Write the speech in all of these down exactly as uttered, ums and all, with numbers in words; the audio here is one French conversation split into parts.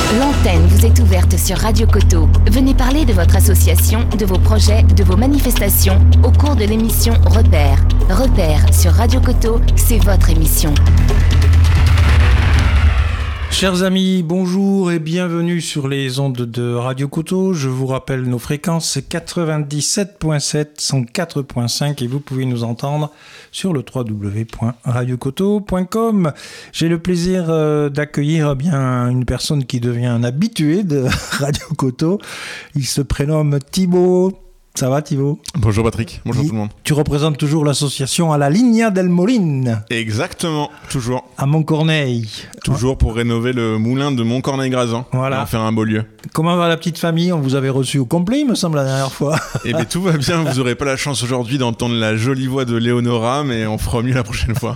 L'antenne vous est ouverte sur Radio Coteau. Venez parler de votre association, de vos projets, de vos manifestations au cours de l'émission Repères. Repères sur Radio Coteau, c'est votre émission. Chers amis, bonjour et bienvenue sur les ondes de Radio Coteau. Je vous rappelle nos fréquences quatre-vingt-dix-sept virgule sept, cent quatre virgule cinq et vous pouvez nous entendre sur le w w w point radio coteau point com. J'ai le plaisir euh, d'accueillir eh bien une personne qui devient un habitué de Radio Coteau. Il se prénomme Thibaut. Ça va Thibaut ? Bonjour Patrick, bonjour Et tout le monde. Tu représentes toujours l'association à la Linea del Molin. Exactement, toujours. À Montcorneille. Toujours pour rénover le moulin de Montcorneille-Grazan. Voilà. Et en faire un beau lieu. Comment va la petite famille ? On vous avait reçu au complet, il me semble, la dernière fois. Eh bien tout va bien, vous n'aurez pas la chance aujourd'hui d'entendre la jolie voix de Léonora, mais on fera mieux la prochaine fois.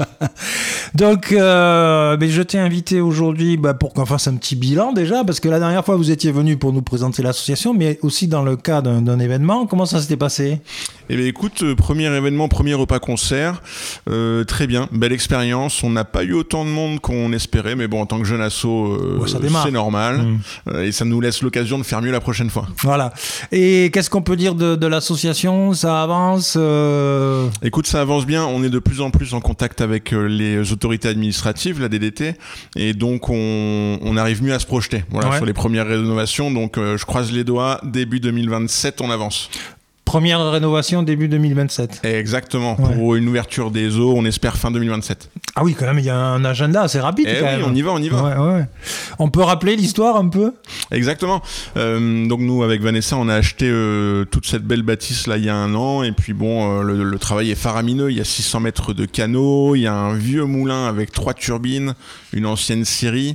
Donc, euh, mais je t'ai invité aujourd'hui bah, pour qu'on fasse un petit bilan déjà, parce que la dernière fois vous étiez venu pour nous présenter l'association, mais aussi dans le cas d'un, d'un événement. Comment ça s'était passé ? Eh bien écoute, euh, premier événement, premier repas concert, euh, très bien, belle expérience. On n'a pas eu autant de monde qu'on espérait, mais bon, en tant que jeune asso, euh, ouais, ça démarre. C'est normal. Mmh. Euh, et ça nous laisse l'occasion de faire mieux la prochaine fois. Voilà. Et qu'est-ce qu'on peut dire de, de l'association ? Ça avance euh... Écoute, ça avance bien. On est de plus en plus en contact avec euh, les autorités administratives, la D D T, et donc on, on arrive mieux à se projeter voilà, ouais. sur les premières rénovations. Donc euh, je croise les doigts, début deux mille vingt-sept, on avance. Première rénovation début deux mille vingt-sept. Exactement, ouais. Pour une ouverture des eaux, on espère fin deux mille vingt-sept. Ah oui, quand même, il y a un agenda assez rapide. Eh quand oui, même. on y va, on y va. Ouais, ouais. On peut rappeler l'histoire un peu ? Exactement. Euh, donc nous, avec Vanessa, on a acheté euh, toute cette belle bâtisse là il y a un an, et puis bon, euh, le, le travail est faramineux. Il y a six cents mètres de canaux, il y a un vieux moulin avec trois turbines, une ancienne scierie.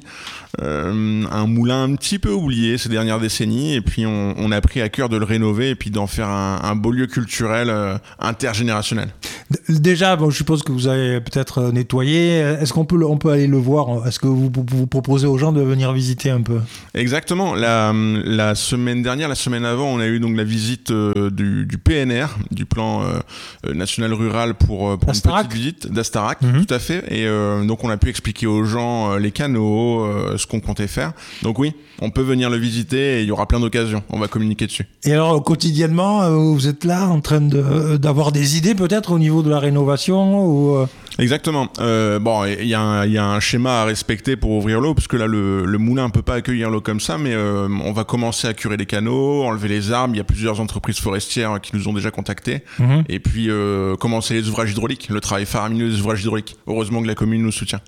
Euh, un moulin un petit peu oublié ces dernières décennies, et puis on, on a pris à cœur de le rénover et puis d'en faire un, un beau lieu culturel euh, intergénérationnel. Déjà, bon, je suppose que vous avez peut-être nettoyé. Est-ce qu'on peut, on peut aller le voir ? Est-ce que vous, vous proposez aux gens de venir visiter un peu ? Exactement. La, la semaine dernière, la semaine avant, on a eu donc la visite euh, du, du P N R, du plan euh, national rural pour, pour une petite visite d'Astarac, mm-hmm. Tout à fait. Et euh, donc on a pu expliquer aux gens euh, les canaux, euh, ce qu'on comptait faire. Donc oui, on peut venir le visiter et il y aura plein d'occasions. On va communiquer dessus. Et alors quotidiennement, vous êtes là en train de, d'avoir des idées peut-être au niveau de la rénovation ou... Exactement. Euh, bon, il y, y a un schéma à respecter pour ouvrir l'eau, parce que là, le, le moulin ne peut pas accueillir l'eau comme ça, mais euh, on va commencer à curer les canaux, enlever les arbres. Il y a plusieurs entreprises forestières qui nous ont déjà contactés. Mmh. Et puis, euh, commencer les ouvrages hydrauliques, le travail faramineux des ouvrages hydrauliques. Heureusement que la commune nous soutient.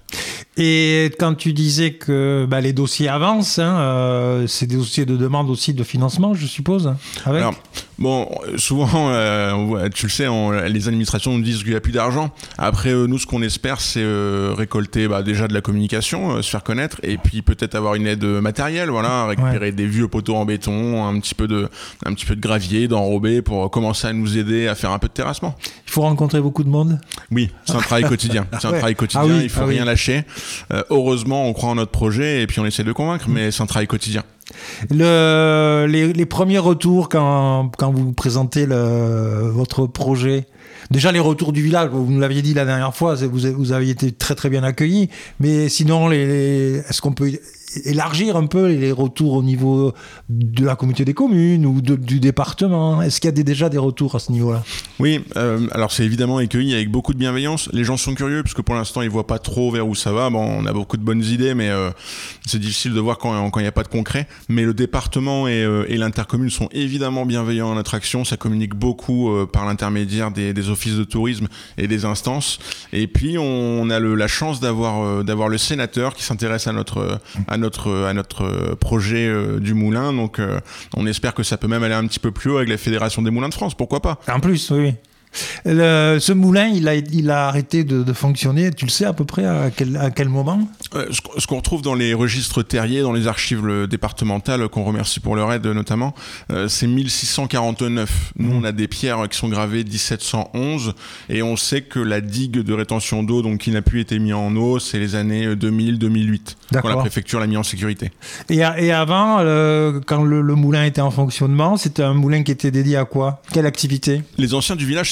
Et quand tu disais que bah, les dossiers avancent, hein, euh, c'est des dossiers de demande aussi de financement, je suppose, avec... Alors, bon, souvent, euh, tu le sais, on, les administrations nous disent qu'il n'y a plus d'argent. Après, euh, nous, ce qu'on espère, c'est euh, récolter bah, déjà de la communication, euh, se faire connaître, et puis peut-être avoir une aide matérielle, voilà, récupérer ouais. des vieux poteaux en béton, un petit peu de, un petit peu de gravier, d'enrobé pour commencer à nous aider à faire un peu de terrassement. Il faut rencontrer beaucoup de monde ? Oui, c'est un travail quotidien. C'est un ouais. travail quotidien, ah oui, il faut ah rien oui. lâcher. Euh, heureusement, on croit en notre projet et puis on essaie de convaincre, mmh. mais c'est un travail quotidien. Le, les, les premiers retours quand, quand vous présentez le, votre projet, déjà les retours du village, vous nous l'aviez dit la dernière fois, vous, vous aviez été très très bien accueillis, mais sinon, les, les, est-ce qu'on peut élargir un peu les retours au niveau de la communauté des communes ou de, du département ? Est-ce qu'il y a des, déjà des retours à ce niveau-là ? Oui, euh, alors c'est évidemment accueilli avec beaucoup de bienveillance. Les gens sont curieux parce que pour l'instant ils voient pas trop vers où ça va. Bon, on a beaucoup de bonnes idées, mais euh, c'est difficile de voir quand quand il n'y a pas de concret. Mais le département et, euh, et l'intercommune sont évidemment bienveillants à notre action. Ça communique beaucoup euh, par l'intermédiaire des, des offices de tourisme et des instances. Et puis on, on a le, la chance d'avoir euh, d'avoir le sénateur qui s'intéresse à notre à notre à notre projet euh, du moulin, donc euh, on espère que ça peut même aller un petit peu plus haut avec la Fédération des moulins de France, pourquoi pas. En plus, oui. Le, ce moulin, il a, il a arrêté de, de fonctionner, tu le sais à peu près à quel, à quel moment ? euh, ce, ce qu'on retrouve dans les registres terriers, dans les archives départementales, qu'on remercie pour leur aide notamment, euh, c'est mille six cent quarante-neuf. Nous, mmh. on a des pierres qui sont gravées dix-sept cent onze, et on sait que la digue de rétention d'eau, donc qui n'a plus été mise en eau, c'est les années deux mille deux mille huit, quand la préfecture l'a mis en sécurité. Et, et avant, euh, quand le, le moulin était en fonctionnement, c'était un moulin qui était dédié à quoi ? Quelle activité ? Les anciens du village,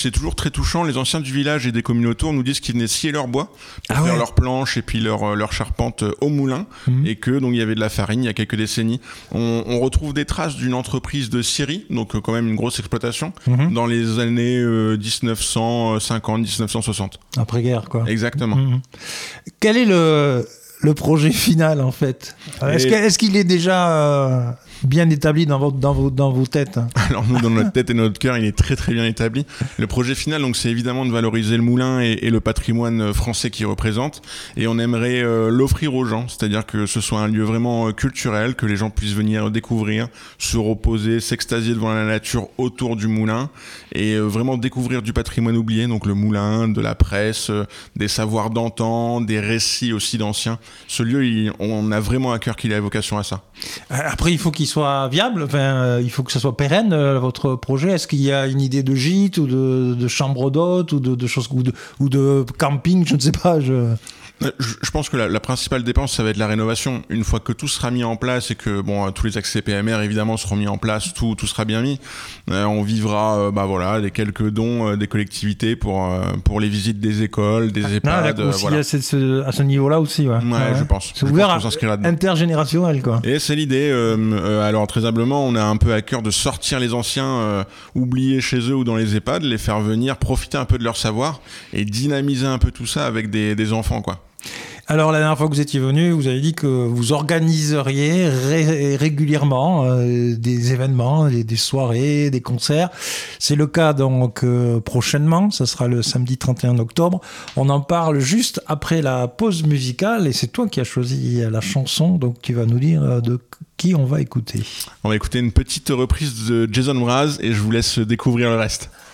c'est toujours très touchant. Les anciens du village et des communes autour nous disent qu'ils venaient scier leur bois pour ah faire ouais. leurs planches et puis leur, leur charpente au moulin, mmh. et que donc il y avait de la farine il y a quelques décennies. On, on retrouve des traces d'une entreprise de scierie, donc quand même une grosse exploitation, mmh. dans les années euh, dix-neuf cent cinquante, dix-neuf cent soixante. Après-guerre, quoi. Exactement. Mmh. Quel est le, le projet final, en fait ? Est-ce, et... que, est-ce qu'il est déjà euh, bien établi dans vos, dans, vos, dans vos têtes ? Alors nous, dans notre tête et notre cœur, il est très très bien établi. Le projet final, donc, c'est évidemment de valoriser le moulin et, et le patrimoine français qu'il représente. Et on aimerait euh, l'offrir aux gens, c'est-à-dire que ce soit un lieu vraiment culturel, que les gens puissent venir découvrir, se reposer, s'extasier devant la nature autour du moulin et euh, vraiment découvrir du patrimoine oublié, donc le moulin, de la presse, euh, des savoirs d'antan, des récits aussi d'anciens. Ce lieu, il, on a vraiment à cœur qu'il ait vocation à ça. Après, il faut qu'il soit viable, enfin, euh, il faut que ça soit pérenne, euh, votre projet. Est-ce qu'il y a une idée de gîte ou de, de chambre d'hôte ou de, de choses ou de, ou de camping, je ne sais pas. Je... Je pense que la, la principale dépense, ça va être la rénovation. Une fois que tout sera mis en place et que bon, tous les accès P M R évidemment seront mis en place, tout, tout sera bien mis. Euh, on vivra, euh, bah voilà, des quelques dons euh, des collectivités pour euh, pour les visites des écoles, des EHPAD. Ah, aussi, euh, voilà. à, ce, à ce niveau-là aussi, ouais. Ouais, ouais, je pense. C'est ouvert à intergénérationnel, quoi. Et c'est l'idée. Euh, euh, alors très humblement, on a un peu à cœur de sortir les anciens euh, oubliés chez eux ou dans les EHPAD, les faire venir, profiter un peu de leur savoir et dynamiser un peu tout ça avec des, des enfants, quoi. Alors, la dernière fois que vous étiez venu, vous avez dit que vous organiseriez ré- régulièrement euh, des événements, des, des soirées, des concerts. C'est le cas donc euh, prochainement, ça sera le samedi trente et un octobre. On en parle juste après la pause musicale et c'est toi qui as choisi la chanson, donc tu vas nous dire de qui on va écouter. On va écouter une petite reprise de Jason Mraz et je vous laisse découvrir le reste.